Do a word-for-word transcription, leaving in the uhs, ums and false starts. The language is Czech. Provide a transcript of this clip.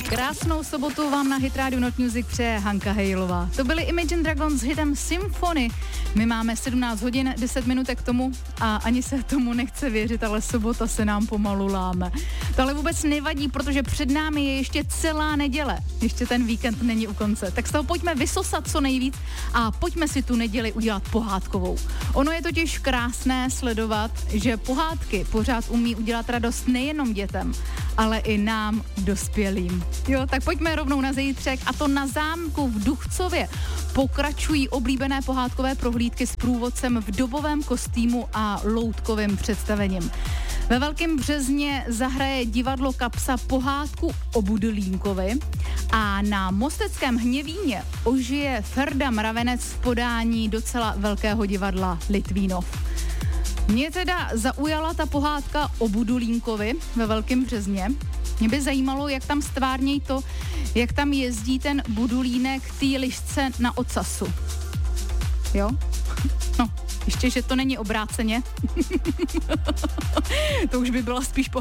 Krásnou sobotu vám na Hit Radio Not Music přeje Hanka Hejlová. To byly Imagine Dragons s hitem Symphony. My máme sedmnáct hodin, deset minutek k tomu a ani se tomu nechce věřit, ale sobota se nám pomalu láme. To ale vůbec nevadí, protože před námi je ještě celá neděle. Ještě ten víkend není u konce. Tak z toho pojďme vysosat co nejvíc a pojďme si tu neděli udělat pohádkovou. Ono je totiž krásné sledovat, že pohádky pořád umí udělat radost nejenom dětem, ale i nám, dospělým. Jo, tak pojďme rovnou na zítřek a to na zámku v Duchcově. Pokračují oblíbené pohádkové prohlídky s průvodcem v dobovém kostýmu a loutkovým představením. Ve Velkém Březně zahraje divadlo Kapsa pohádku o Budulínkovi a na Mosteckém Hněvíně ožije Ferda Mravenec v podání docela velkého divadla Litvínov. Mě teda zaujala ta pohádka o Budulínkovi ve Velkém Březně. Mě by zajímalo, jak tam stvárnějí to, jak tam jezdí ten Budulínek k té lišce na ocasu. Jo? No, ještě, že to není obráceně. To už by byla spíš